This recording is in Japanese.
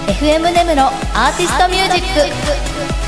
FM 根室アーティストミュージック。